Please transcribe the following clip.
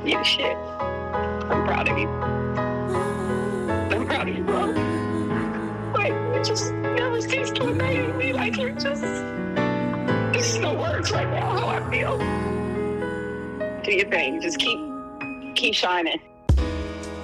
You shit. I'm proud of you. I'm proud of you, bro. Like, you just never cease to amaze me. Like, you're just... There's no words right now how I feel. Do your thing. Just keep shining.